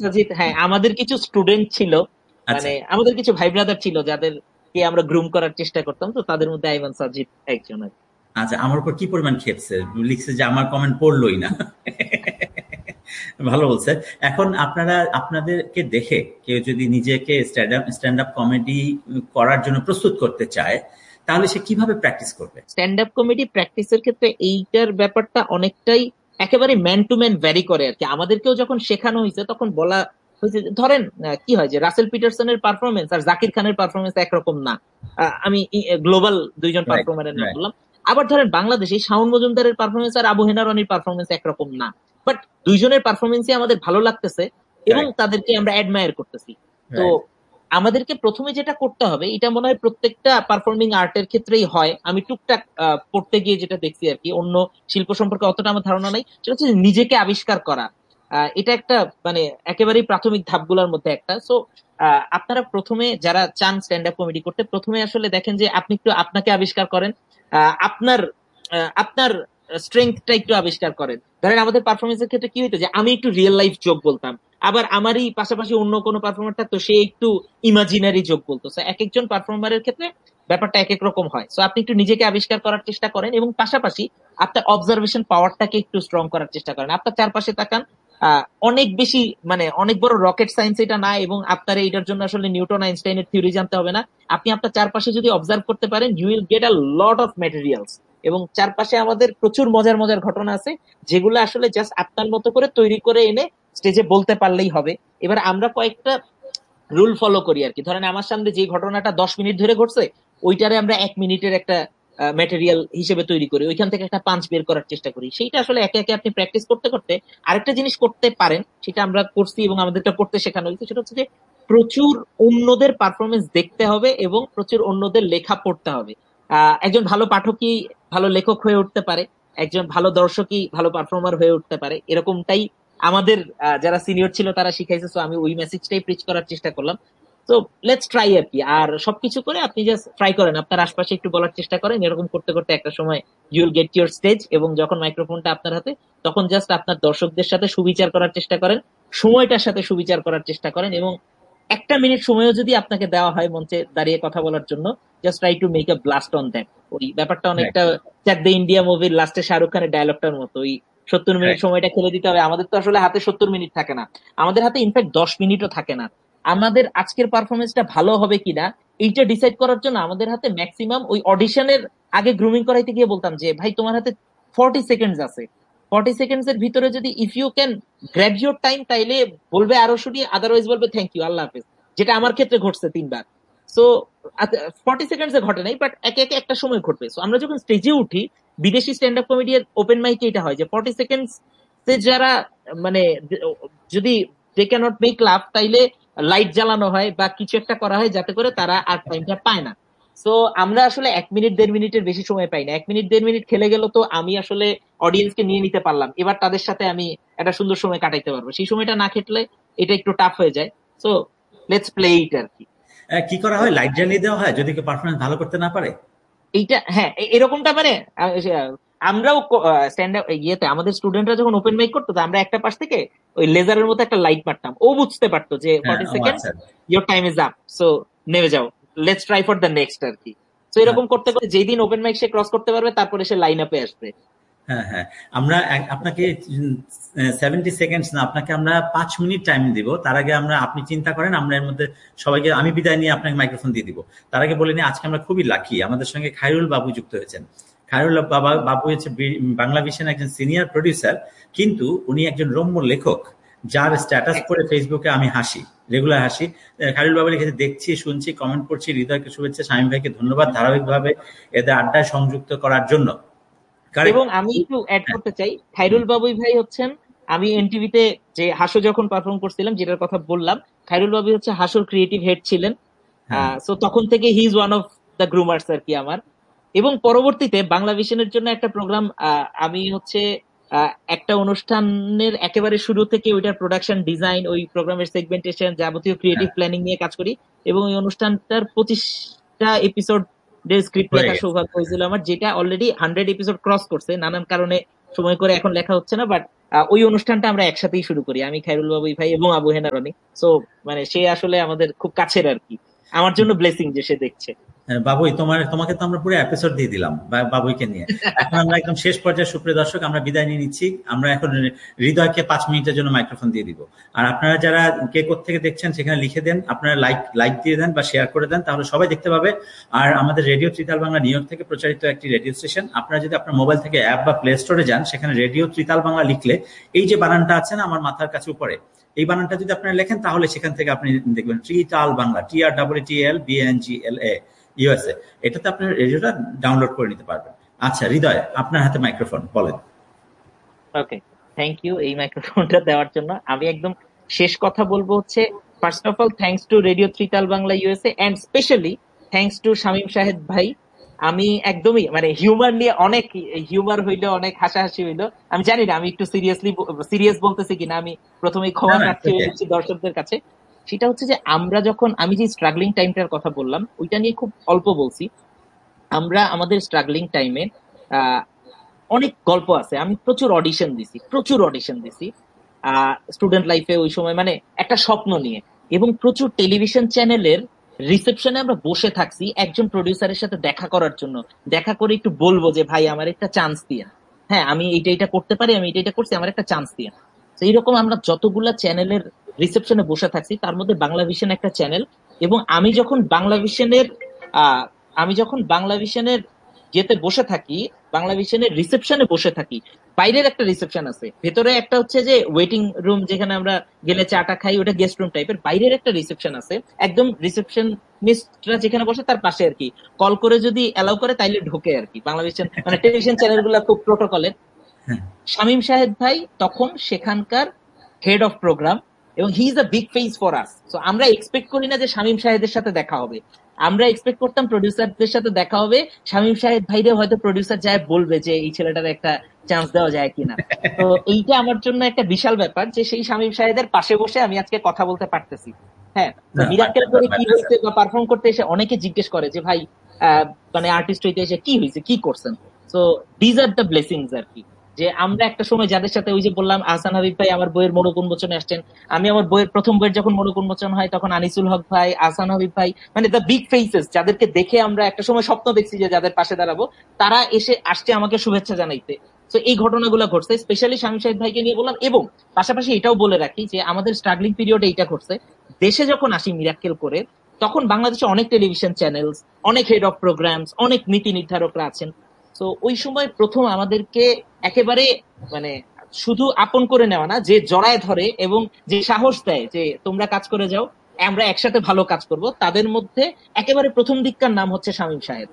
সাজিদ, হ্যাঁ আমাদের কিছু স্টুডেন্ট ছিল, আচ্ছা মানে আমাদের কিছু ভাই ব্রাদার ছিল যাদেরকে আমরা গ্রুম করার চেষ্টা করতাম, তো তাদের মধ্যে আইমান সাজিদ একজন আর কি। আচ্ছা, আমার উপর কি পরিমাণ খেপছে, লিখছে যে আমার কমেন্ট পড়লোই না। ভালো বলছে। এখন আপনারা আপনাদেরকে দেখে কেউ যদি নিজেকে স্ট্যান্ড আপ কমেডি করার জন্য প্রস্তুত করতে চায়, তাহলে সে কিভাবে প্র্যাকটিস করবে? স্ট্যান্ড আপ কমেডি প্র্যাকটিসের ক্ষেত্রে এইটার ব্যাপারটা অনেকটাই একেবারে ম্যান টু ম্যান ভ্যারি করে আর কি। আমাদেরকেও যখন শেখানো হয়েছে তখন বলা হয়েছে যে, ধরেন কি হয় যে রাসেল পিটারসনের পারফরমেন্স আর জাকির খানের পারফরমেন্স একরকম না। আমি গ্লোবাল দুইজন রাইট, পারফর্মারের নাম রাইট, বললাম। আবার ধরেন বাংলাদেশে শাওন মজুমদারের পারফরমেন্স আর আবু হেনা রনির পারফরমেন্স একরকম না। বাট দুইজনের পারফরমেন্সই আমাদের ভালো লাগতেছে এবং কারেক্ট, তাদেরকে আমরা অ্যাডমায়ার করতেছি। তো রাইট। আমাদেরকে প্রথমে যেটা করতে হবে, এটা মনে হয় প্রত্যেকটা পারফর্মিং আর্টের ক্ষেত্রেই হয়, আমি টুকটাক পড়তে গিয়ে যেটা দেখছি আর কি, অন্য শিল্প সম্পর্কে অতটা আমার ধারণা নাই, সেটা হচ্ছে নিজেকে আবিষ্কার করা। এটা একটা মানে একেবারেই প্রাথমিক ধাপগুলোর মধ্যে একটা। সো আপনারা প্রথমে যারা চান স্ট্যান্ড আপ কমেডি করতে, প্রথমে আসলে দেখেন যে আপনি একটু আপনাকে আবিষ্কার করেন, আপনার আপনার স্ট্রেংথটা একটু আবিষ্কার করেন। ধরেন আমাদের পারফরমেন্সের ক্ষেত্রে কি হইতো যে আমি একটু রিয়েল লাইফ জোক বলতাম, আবার আমারই পাশাপাশি অন্য কোনো পারফর্মার থাকতো সে একটু ইমাজিনারি জোক বলতো। So, এক একজন পারফর্মারের ক্ষেত্রে ব্যাপারটা এক এক রকম হয়। সো আপনি একটু নিজেকে আবিষ্কার করার চেষ্টা করেন এবং পাশাপাশি আপনার অবজারভেশন পাওয়ারটাকে একটু স্ট্রং করার চেষ্টা করেন। আপনার চারপাশে তাকান, অনেক বেশি মানে অনেক বড় রকেট সায়েন্স এটা না, এবং আপনার এটার জন্য আসলে নিউটন আইনস্টাইনের থিওরি জানতে হবে না। আপনি আপনার চারপাশে যদি অবজার্ভ করতে পারেন, you will get a lot of materials. এবং চারপাশে আমাদের প্রচুর মজার মজার ঘটনা আছে, যেগুলো আসলে জাস্ট আপনার মতো করে তৈরি করে এনে স্টেজে বলতে পারলেই হবে। এবার আমরা কয়েকটা রুল ফলো করি আর কি। ধরেন আমার সামনে যে ঘটনাটা 10 মিনিট ধরে ঘটছে, ওইটারে আমরা 1 মিনিটের একটা ম্যাটেরিয়াল হিসেবে তৈরি করি, ওইখান থেকে একটা পাঞ্চ বের করার চেষ্টা করি। সেইটা আসলে একে একে আপনি প্র্যাকটিস করতে করতে আরেকটা জিনিস করতে পারেন, সেটা আমরা করছি এবং আমাদেরটা করতে শেখানো হয়েছে, সেটা হচ্ছে যে প্রচুর অন্যদের পারফরমেন্স দেখতে হবে এবং প্রচুর অন্যদের লেখা পড়তে হবে। একজন ভালো পাঠকই ভালো লেখক হয়ে উঠতে পারে, একজন ভালো দর্শকই ভালো পারফর্মার হয়ে উঠতে পারে, এরকমটাই আমাদের যারা সিনিয়র ছিল তারা শিখাইছে। সো আমি ওই মেসেজটাই প্রিচ করার চেষ্টা করলাম। তো লেটস ট্রাই আর কি। আর সবকিছু করে আপনি জাস্ট ট্রাই করেন, আপনার আশপাশে একটু বলার চেষ্টা করেন, এরকম করতে করতে একটা সময় you will get your stage. এবং যখন মাইক্রোফোনটা আপনার হাতে, তখন জাস্ট আপনার দর্শকদের সাথে সুবিচার করার চেষ্টা করেন, সময়টার সাথে সুবিচার করার চেষ্টা করেন, এবং 1 মিনিট সময়ও যদি আপনাকে দেওয়া হয় মঞ্চে দাঁড়িয়ে কথা বলার জন্য, just try to make a blast on that. ওই ব্যাপারটা রাইট, অনেকটা চাক দে ইন্ডিয়া মুভির লাস্টে শাহরুখ খানের ডায়লগটার মতো, ওই 70 মিনিট রাইট। সময়টা খেলে দিতে হবে। আমাদের তো আসলে হাতে 70 মিনিট থাকে না, আমাদের হাতে ইনফ্যাক্ট 10 মিনিটও থাকে না। আমাদের আজকের পারফরমেন্সটা ভালো হবে কিনা এইটা ডিসাইড করার জন্য আমাদের হাতে ম্যাক্সিমাম ওই অডিশনের আগে গ্রুমিং করাইতে গিয়ে বলতাম যে ভাই তোমার হাতে 40 সেকেন্ডস আছে, 40 সেকেন্ডস এর ভিতরে যদি if you can grab your time, তাইলে বলবে আরো শুনি, আদারওয়াইজ বলবে থ্যাংক ইউ, আল্লাহ হাফেজ। যেটা আমার ক্ষেত্রে ঘটছে 3 বার। সো 40 সেকেন্ডস এ ঘটে নাই, বাট একে একে একটা সময় ঘটবে। সো আমরা যখন স্টেজে উঠি, বিদেশি স্ট্যান্ড আপ কমেডি এর ওপেন মাইকে এটা হয় যে 40 সেকেন্ডস যারা মানে যদি দে ক্যানট মেক লাভ, তাইলে লাইট জ্বালানো হয় বা কিছু একটা করা হয় যাতে করে তারা আর টাইমটা পায় না। সো আমরা আসলে 1 মিনিট 1.5 মিনিটের বেশি সময় পাই না। 1 মিনিট 1.5 মিনিট খেলে গেল, তো আমি আসলে অডিয়েন্সকে নিয়ে নিতে পারলাম, এবার তাদের সাথে আমি একটা সুন্দর সময় কাটাইতে পারবো। সেই সময়টা না খেটলে এটা একটু টাফ হয়ে যায়। সো লেটস প্লে ইট আর কি। কি করা হয়? লাইট জ্বালিয়ে দেওয়া হয় যদি কেউ পারফরমেন্স ভালো করতে না পারে? এইটা হ্যাঁ, এরকমটা মানে আমরাও স্ট্যান্ড আপ ইয়েতে আমাদের স্টুডেন্টরা যখন ওপেন মাইক করতো, তো আমরা একটা পাশ থেকে ওই লেজারের মতো একটা লাইট মারতাম, ও বুঝতে পারতো যে হ্যাঁ, ফর্টি ও সেকেন্ডস আচ্ছা। Your time is up, so নেমে যাও, let's try for the next আর কি। তো হ্যাঁ, এরকম করতে করতে যেই দিন ওপেন মাইক সে ক্রস করতে পারবে, তারপরে সে লাইন আপে আসবে। হ্যাঁ, হ্যাঁ। আমরা আপনাকে 70 সেকেন্ডস না, আপনাকে আমরা 5 মিনিট টাইম দিব। তার আগে আপনি চিন্তা করেন, আমরা এর মধ্যে সবাইকে আমি বিদায় নিয়ে আপনাকে মাইক্রোফোন দিয়ে দিব। তার আগে বলে নিই, আজকে আমরা খুবই লাকি, আমাদের সঙ্গে খায়রুল বাবু যুক্ত হয়েছেন। খায়রুল বাবু হচ্ছে বাংলা ভিশন একজন সিনিয়র প্রডিউসার, কিন্তু উনি একজন রম্য লেখক, যার স্ট্যাটাস পড়ে ফেসবুকে আমি হাসি, রেগুলার হাসি। খায়রুল বাবু লিখেছে, দেখছি, শুনছি, কমেন্ট করছি, হৃদয়কে শুভেচ্ছা, শামীম ভাইকে ধন্যবাদ ধারাবাহিকভাবে এদের আড্ডায় সংযুক্ত করার জন্য। কারেক্ট। এবং আমি একটু অ্যাড করতে চাই, খাইরুল বাবুই ভাই হচ্ছেন, আমি এনটিভিতে যে হাসো যখন পারফর্ম করছিলাম যেটার কথা বললাম, খাইরুল বাবু হচ্ছে হাসোর ক্রিয়েটিভ হেড ছিলেন। হ্যাঁ, সো তখন থেকে he is one of the গ্রুমার্স আর কি আমার। এবং পরবর্তীতে বাংলা ভিশনের জন্য একটা প্রোগ্রাম, আমি হচ্ছে একটা অনুষ্ঠানের একেবারে শুরু থেকে ওইটার প্রোডাকশন ডিজাইন, ওই প্রোগ্রামের সেগমেন্টেশন, যাবতীয় ক্রিয়েটিভ হ্যাঁ, প্ল্যানিং নিয়ে কাজ করি। এবং ওই অনুষ্ঠানটার 25টা এপিসোড স্ক্রিপ্ট হয়ে লেখার গেছে। সৌভাগ্য হয়েছিল আমার, যেটা অলরেডি 100 এপিসোড ক্রস করছে, নানান কারণে সময় করে এখন লেখা হচ্ছে না। বাট ওই অনুষ্ঠানটা আমরা একসাথেই শুরু করি, আমি, খায়রুল বাবুই ভাই এবং আবু হেনা রনি। সো মানে সে আসলে আমাদের খুব কাছের আর কি, আমার জন্য ব্লেসিং যে সে দেখছে। বাবুই, তোমাকে তো আমরা পুরো এপিসোড দিয়ে দিলাম বাবুইকে নিয়ে। এখন আমরা একদম শেষ পর্যায়ে, সুপ্রিয় দর্শক, আমরা বিদায় নিয়ে নিচ্ছি। আমরা এখন হৃদয়কে 5 মিনিটের জন্য মাইক্রোফোন দিয়ে দিব। আর আপনারা যারা কে কোত্থেকে দেখছেন সেখানে লিখে দেন, আপনারা লাইক দিয়ে দেন বা শেয়ার করে দেন, তাহলে সবাই দেখতে পাবে। আর আমাদের radio tritaal Bangla new York থেকে প্রচারিত একটি রেডিও স্টেশন। আপনারা যদি আপনার মোবাইল থেকে অ্যাপ বা প্লে স্টোরে যান, সেখানে রেডিও ত্রিতাল বাংলা লিখলে এই যে বানানটা আছে না আমার মাথার কাছে উপরে, এই বানানটা যদি আপনারা লেখেন তাহলে সেখান থেকে আপনি দেখবেন ত্রিতাল বাংলা, TRTTLBNGLA USA, এটাতে আপনার রেডিওটা ডাউনলোড করে নিতে পারবেন। আচ্ছা হৃদয়, আপনার হাতে মাইক্রোফোন, বলেন। ওকে, থ্যাংক ইউ এই মাইক্রোফোনটা দেওয়ার জন্য। আমি একদম শেষ কথা বলবো হচ্ছে, first of all thanks to radio tritaal Bangla USA, and specially thanks to Shamim Shahed ভাই। আমি একদমই মানে হিউমার নিয়ে অনেক, হিউমার হইলো, অনেক হাসাহাসি হইলো। আমি জানি না আমি একটু সিরিয়াস বলতেছি কিনা, আমি প্রথমেই ক্ষমা প্রার্থী হয়ে যাচ্ছি দর্শকদের কাছে। সেটা হচ্ছে যে আমি যে স্ট্রাগলিং টাইমটার কথা বললাম ওইটা নিয়ে খুব অল্প বলছি। আমরা আমাদের স্ট্রাগলিং টাইমে অনেক গল্প আছে, আমি প্রচুর অডিশন দিছি স্টুডেন্ট লাইফে, ওই সময় মানে একটা স্বপ্ন নিয়ে, এবং প্রচুর টেলিভিশন চ্যানেলের রিসেপশনে আমরা বসে থাকছি একজন প্রডিউসারের সাথে দেখা করার জন্য, দেখা করে একটু বলবো যে ভাই আমার একটা চান্স দিয়ে, হ্যাঁ আমি এইটা করতে পারি, আমি এটা করছি, আমার একটা চান্স দিয়ে। তো এইরকম আমরা যতগুলা চ্যানেলের রিসেপশনে বসে থাকছি, তার মধ্যে বাংলা ভিশন একটা চ্যানেল। এবং আমি যখন বাংলা ভিশনের যেতে বসে থাকি, বাংলা ভিশনের রিসেপশনে বসে থাকি, বাইরের একটা রিসেপশন আছে, ভেতরে একটা হচ্ছে যে ওয়েটিং রুম যেখানে আমরা গেলে চাটা খাই, ওটা গেস্ট রুম টাইপের, বাইরের একটা রিসেপশন আছে, একদম রিসেপশনিস্টরা যেখানে বসে তার পাশে আর কি, কল করে যদি অ্যালাউ করে তাইলে ঢোকে আর কি। বাংলা ভিশন মানে টেলিভিশন চ্যানেল গুলা খুব প্রোটোকলের। শামীম শাহেদ ভাই তখন সেখানকার হেড অফ প্রোগ্রাম, এবং he is a big face for us. So আমরা এক্সপেক্ট করি না যে শামীম শাহেদের সাথে দেখা হবে, আমরা এক্সপেক্ট করতাম প্রডিউসারদের সাথে দেখা হবে, শামীম শাহেদ ভাইরে হয়তো প্রডিউসার যায় বলবে যে এই ছেলেটার একটা চান্স দেওয়া যায় কিনা। তো এইটা আমার জন্য একটা বিশাল ব্যাপার যে সেই শামীম শাহেদের পাশে বসে আমি আজকে কথা বলতে পারতেছি। হ্যাঁ, মিরাক্কেল করে কি হয়েছে বা পারফর্ম করতে এসে অনেকে জিজ্ঞেস করে যে ভাই মানে আর্টিস্ট হইতে এসে কি হয়েছে, কি করছেন। So these are the blessings আর কি, যে আমরা একটা সময় যাদের সাথে, ওই যে বললাম আহসান হাবিব ভাই আমার বইয়ের মোড়ক উন্মোচনে আসছেন, আমি আমার বইয়ের প্রথম বইয়ের যখন মোড়ক উন্মোচন হয় তখন আনিসুল হক ভাই, আহসান হাবিব ভাই, মানে দ্য বিগ ফেসেস যাদেরকে দেখে আমরা একটা সময় স্বপ্ন দেখছি যে যাদের পাশে দাঁড়াবো, তারা আসছে আমাকে শুভেচ্ছা জানাইতে। তো এই ঘটনাগুলো ঘটছে, স্পেশালি শামীম শাহেদ ভাইকে নিয়ে বললাম। এবং পাশাপাশি এটাও বলে রাখি যে আমাদের স্ট্রাগলিং পিরিয়ডে এইটা ঘটছে, দেশে যখন আসি মিরাক্কেল করে, তখন বাংলাদেশে অনেক টেলিভিশন চ্যানেলস, অনেক হেড অফ প্রোগ্রামস, অনেক নীতি নির্ধারকরা আছেন। তো ওই সময় প্রথম আমাদেরকে একেবারে মানে শুধু আপন করে নেওয়া না, যে জড়ায় ধরে এবং যে সাহস দেয় যে তোমরা কাজ করে যাও, আমরা একসাথে ভালো কাজ করব, তাদের মধ্যে একেবারে প্রথম দিককার নাম হচ্ছে শামীম সাহেব।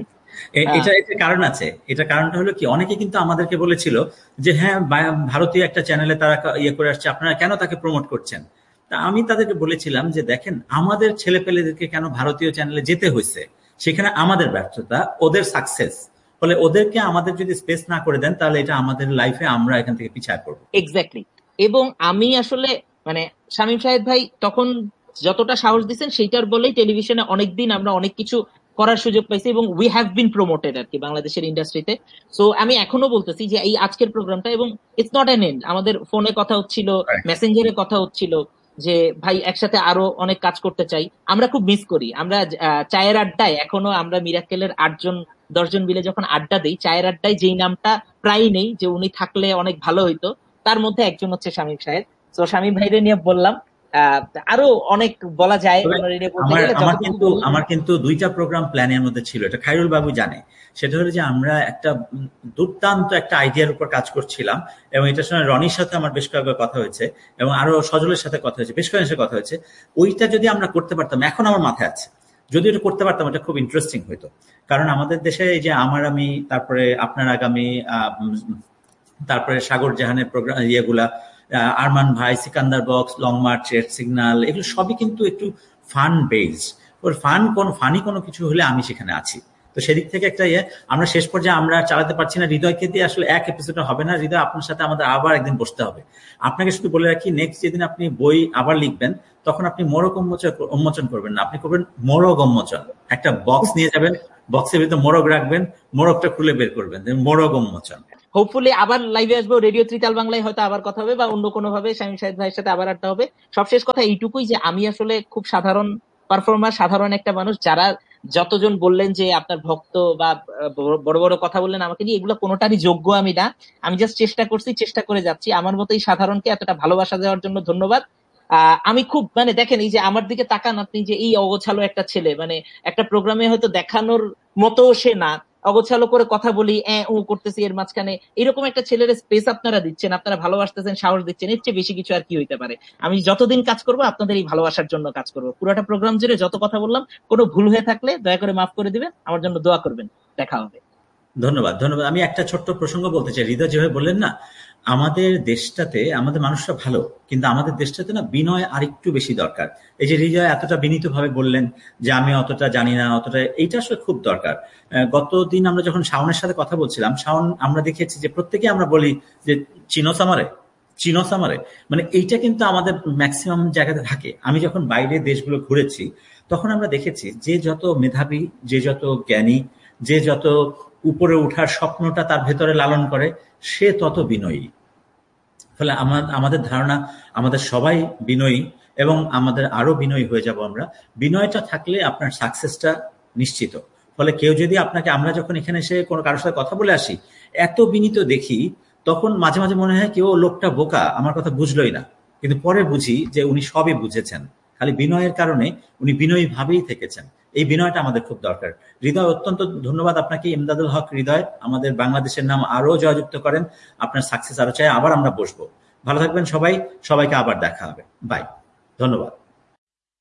এটা কারণ আছে। এটা কারণটা হলো কি, অনেকে কিন্তু আমাদেরকে বলেছিল যে হ্যাঁ ভারতীয় একটা চ্যানেলে তারা ইয়ে করে আসছে, আপনারা কেন তাকে প্রমোট করছেন। তা আমি তাদেরকে বলেছিলাম যে দেখেন, আমাদের ছেলে পেলেদেরকে কেন ভারতীয় চ্যানেলে যেতে হয়েছে, সেখানে আমাদের ব্যর্থতা, ওদের সাকসেস। ফলে ওদেরকে আমাদের যদি স্পেস না করে দেন, তাহলে এটা আমাদের লাইফে আমরা এখান থেকে পিছায় পড়বো। এক্স্যাক্টলি। এবং আমি আসলে মানে শামীম সাহেব ভাই তখন যতটা সাহস দিচ্ছেন সেইটার বলেই টেলিভিশনে অনেকদিন আমরা অনেক কিছু করার সুযোগ পাইছি, এবং উই হ্যাভ বিন প্রমোটেড আর কি বাংলাদেশের ইন্ডাস্ট্রিতে। সো আমি এখনো বলতেছি যে এই আজকের প্রোগ্রামটা, এবং ইটস নট অ্যান এন্ড, আমাদের ফোনে কথা হচ্ছিল, মেসেঞ্জারে কথা হচ্ছিল যে ভাই একসাথে আরো অনেক কাজ করতে চাই। আমরা খুব মিস করি, আমরা চায়ের আড্ডায় এখনো আমরা মিরাক্কেলের 8-10 জন মিলে যখন আড্ডা দিই, চায়ের আড্ডায় যেই নামটা প্রায় নেই যে উনি থাকলে অনেক ভালো হইতো, তার মধ্যে একজন হচ্ছে শামীম সাহেব। তো শামীম ভাইরে নিয়ে বললাম, আরো অনেক বলা যায়। আমার কিন্তু 2টা প্রোগ্রাম প্ল্যানের মধ্যে ছিল, এটা খায়রুল বাবু জানে। সেটা হলো যে আমরা একটা দুর্দান্ত একটা আইডিয়ার উপর কাজ করছিলাম, এবং এটার সঙ্গে রনির সাথে আমার বেশ কয়েকবার কথা হয়েছে, এবং আরো সজলের সাথে কথা হয়েছে, বেশ কয়েকজনের সাথে কথা হয়েছে। ওইটা যদি আমরা করতে পারতাম, এখন আমার মাথায় আছে, যদি এটা করতে পারতাম এটা খুব ইন্টারেস্টিং হইতো। কারণ আমাদের দেশে এই যে আমার আমি, তারপরে আপনার আগামী, তারপরে সাগর জাহানের প্রোগ্রাম, ইয়েগুলা, আরমান ভাই, Sikandar box, long March, red signal, এগুলো সবই কিন্তু একটু ফান বেসড। ওর ফানি কোনো কিছু হলে আমি সেখানে আছি। তো সেদিক থেকে একটা আমরা শেষ পর্যায়ে আমরা চালাতে পারছি না। হৃদয়কে দিয়ে আসলে এক এপিসোডে হবে না। হৃদয়, আপনার সাথে আমাদের আবার একদিন বসতে হবে। আপনাকে শুধু বলে রাখি, নেক্সট যেদিন আপনি বই আবার লিখবেন, তখন আপনি মোড়ক উন্মোচন করবেন না, আপনি করবেন মোড়ক উন্মোচন। একটা বক্স নিয়ে যাবেন, বক্সের ভিতরে মোড়ক রাখবেন, মোড়কটা খুলে বের করবেন, মোড়ক উন্মোচন। হোপফুলি আবার লাইভে আসবো, রেডিও ত্রিতাল বাংলায় হয়তো আবার কথা হবে, বা অন্য কোনো ভাবে শামীম শাহিদ ভাইয়ের সাথে আবার আড্ডা হবে। সবশেষ কথা এইটুকুই যে আমি আসলে খুব সাধারণ পারফর্মার, সাধারণ একটা মানুষ। যারা যতজন বললেন যে আপনার ভক্ত বা বড় বড় কথা বললেন আমাকে নিয়ে, এগুলো কোনোটারই যোগ্য আমি না। আমি জাস্ট চেষ্টা করছি, চেষ্টা করে যাচ্ছি। আমার মতো এই সাধারণকে এতটা ভালোবাসা দেওয়ার জন্য ধন্যবাদ। আমি খুব মানে দেখেন, এই যে আমার দিকে তাকান আপনি, যে এই অগোছালো একটা ছেলে, মানে একটা প্রোগ্রামে হয়তো দেখানোর মতো সে না, অগোছালো করে কথা বলি, ও করতেছি, এর মাঝখানে এরকম একটা ছেলের স্পেস আপনারা দিচ্ছেন, আপনারা ভালোবাসতেছেন, সাহস দিচ্ছেন, এর চেয়ে বেশি কিছু আর কি হইতে পারে। আমি যতদিন কাজ করবো আপনাদের এই ভালোবাসার জন্য কাজ করবো। পুরোটা প্রোগ্রাম জুড়ে যত কথা বললাম, কোনো ভুল হয়ে থাকলে দয়া করে মাফ করে দিবেন, আমার জন্য দোয়া করবেন। দেখা হবে। ধন্যবাদ, ধন্যবাদ। আমি একটা ছোট্ট প্রসঙ্গ বলতে চাই। হৃদয় যেভাবে বললেন না, আমাদের দেশটাতে আমাদের মানুষরা ভালো, কিন্তু আমাদের দেশটাতে না বিনয় আরেকটু বেশি দরকার। এই যে হৃদয় এতটা বিনীতভাবে বললেন যে আমি অতটা জানি না, অতটা, এইটা আসলে খুব দরকার। গতদিন আমরা যখন শাওনের সাথে কথা বলছিলাম, শাওন আমরা দেখেছি যে প্রত্যেকে আমরা বলি যে চিনোস আমারে, চিনোস আমারে, মানে এইটা কিন্তু আমাদের ম্যাক্সিমাম জায়গাতে থাকে। আমি যখন বাইরে দেশগুলো ঘুরেছি তখন আমরা দেখেছি যে যত মেধাবী, যে যত জ্ঞানী, যে যত উপরে উঠার স্বপ্নটা তার ভেতরে লালন করে, সে তত বিনয়ী। ফলে আমাদের ধারণা আমাদের সবাই বিনয়ী, এবং আমাদের আরো বিনয়ী হয়ে যাব আমরা। বিনয়টা থাকলে আপনার সাকসেসটা নিশ্চিত। ফলে কেউ যদি আপনাকে, আমরা যখন এখানে এসে কোনো কারোর সাথে কথা বলে আসি, এত বিনীত দেখি, তখন মাঝে মাঝে মনে হয় কেউ লোকটা বোকা, আমার কথা বুঝলোই না। কিন্তু পরে বুঝি যে উনি সবই বুঝেছেন, খালি বিনয়ের কারণে উনি বিনয়ী ভাবেই থেকেছেন। এই বিনয়টা আমাদের খুব দরকার। হৃদয়, অত্যন্ত ধন্যবাদ আপনাকে। ইমদাদুল হক হৃদয়, আমাদের বাংলাদেশের নাম আরো জয়যুক্ত করেন, আপনার সাকসেস আরো চাই। আবার আমরা বসবো। ভালো থাকবেন সবাই, সবাইকে আবার দেখা হবে। বাই, ধন্যবাদ।